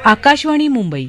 आकाशवाणी मुंबई.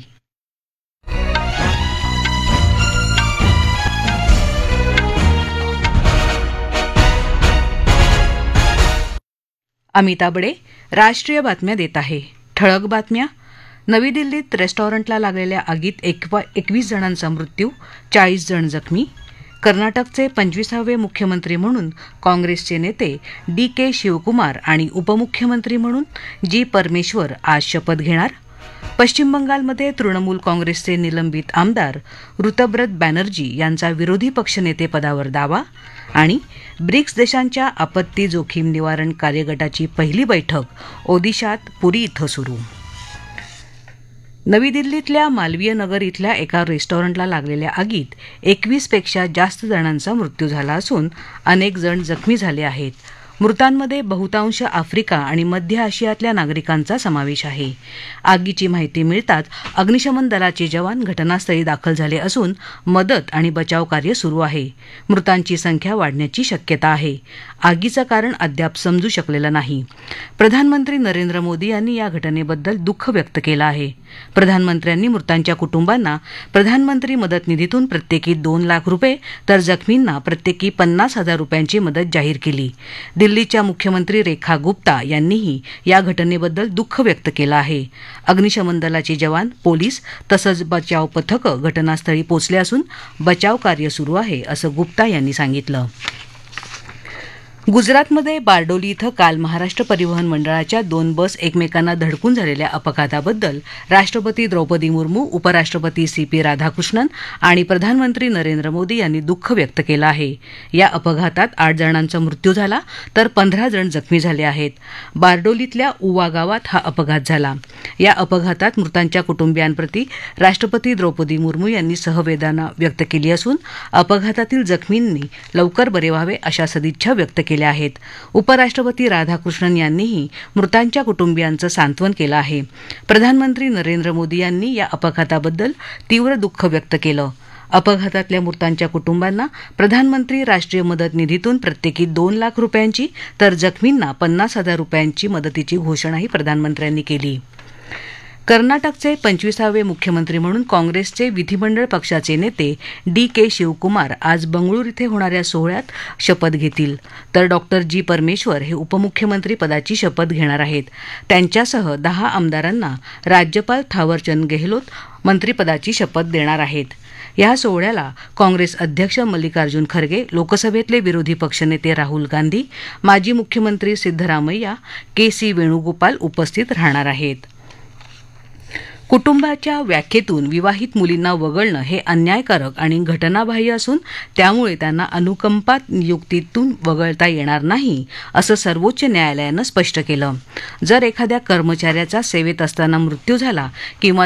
अमिता बडे राष्ट्रीय बातम्या देत आहे. ठळक बातम्या. नवी दिल्लीत रेस्टॉरंटला लागलेल्या आगीत 21 जणांचा मृत्यू, 40 जण जखमी. कर्नाटकचे 25वे मुख्यमंत्री म्हणून काँग्रेसचे नेते DK शिवकुमार आणि उपमुख्यमंत्री म्हणून जी परमेश्वर आज शपथ घेणार. पश्चिम बंगालमध्ये तृणमूल काँग्रेसचे निलंबित आमदार ऋतब्रत बॅनर्जी यांचा विरोधी पक्षनेतेपदावर दावा. आणि ब्रिक्स देशांच्या आपत्ती जोखीम निवारण कार्यगटाची पहिली बैठक ओदिशात पुरी इथं सुरू. नवी दिल्लीतल्या मालवीय नगर इथल्या एका रेस्टॉरंटला लागलेल्या आगीत 21 पेक्षा जास्त जणांचा मृत्यू झाला असून अनेक जण जखमी झाले आहेत. मृतांमध्ये बहुतांश आफ्रिका आणि मध्य आशियातल्या नागरिकांचा समावेश आहे. आगीची माहिती मिळताच अग्निशमन दलाचे जवान घटनास्थळी दाखल झाले असून मदत आणि बचाव कार्य सुरू आहे. मृतांची संख्या वाढण्याची शक्यता आहे. आगीचं कारण अद्याप समजू शकलेलं नाही. प्रधानमंत्री नरेंद्र मोदी यांनी या घटनेबद्दल दुःख व्यक्त केलं आहे. प्रधानमंत्र्यांनी मृतांच्या कुटुंबांना प्रधानमंत्री मदत निधीतून प्रत्येकी 2 लाख रुपये तर जखमींना प्रत्येकी 50,000 रुपयांची मदत जाहीर केली. दिल्लीच्या मुख्यमंत्री रेखा गुप्ता यांनीही या घटनेबद्दल दुःख व्यक्त केलं आहे. अग्निशमन दलाचे जवान, पोलीस तसंच बचाव पथकं घटनास्थळी पोहोचले असून बचाव कार्य सुरू आहे, असं गुप्ता यांनी सांगितलं. गुजरातमध्ये बारडोली इथं काल महाराष्ट्र परिवहन मंडळाच्या 2 बस एकमेकांना धडकून झालेल्या अपघाताबद्दल राष्ट्रपती द्रौपदी मुर्मू, उपराष्ट्रपती CP राधाकृष्णन आणि प्रधानमंत्री नरेंद्र मोदी यांनी दुःख व्यक्त केलं आहे. या अपघातात 8 जणांचा मृत्यू झाला तर 15 जण जखमी झाले आहेत. बारडोलीतल्या उवा गावात हा अपघात झाला. या अपघातात मृतांच्या कुटुंबियांप्रती राष्ट्रपती द्रौपदी मुर्मू यांनी सहवेदना व्यक्त केली असून अपघातातील जखमींनी लवकर बरे व्हावे अशा सदिच्छा व्यक्त केल्या आहेत. उपराष्ट्रपती राधाकृष्णन यांनीही मृतांच्या कुटुंबियांचं सांत्वन केलं आहे. प्रधानमंत्री नरेंद्र मोदी यांनी या अपघाताबद्दल तीव्र दुःख व्यक्त केलं. अपघातातल्या मृतांच्या कुटुंबांना प्रधानमंत्री राष्ट्रीय मदत निधीतून प्रत्येकी 2 लाख रुपयांची तर जखमींना 50,000 रुपयांची मदतीची घोषणाही प्रधानमंत्र्यांनी केली. कर्नाटकचे 25वे मुख्यमंत्री म्हणून काँग्रेसचे विधिमंडळ पक्षाचे नेते DK शिवकुमार आज बंगळूर इथे होणाऱ्या सोहळ्यात शपथ घेतील, तर डॉ. जी परमेश्वर हे उपमुख्यमंत्री पदाची शपथ घेणार आहेत. त्यांच्यासह 10 आमदारांना राज्यपाल थावरचंद गेहलोत मंत्रिपदाची शपथ देणार आहेत. या सोहळ्याला काँग्रेस अध्यक्ष मल्लिकार्जुन खरगे, लोकसभेतले विरोधी पक्षनेते राहुल गांधी, माजी मुख्यमंत्री सिद्धरामय्या, KC वेणुगोपाल उपस्थित राहणार आहेत. कुटुंबाच्या व्याख्येतून विवाहित मुलींना वगळणं हे अन्यायकारक आणि घटनाबाह्य असून त्यामुळे त्यांना अनुकंपा नियुक्तीतून वगळता येणार नाही, असं सर्वोच्च न्यायालयानं स्पष्ट केलं. जर एखाद्या कर्मचाऱ्याचा सेवेत असताना मृत्यू झाला किंवा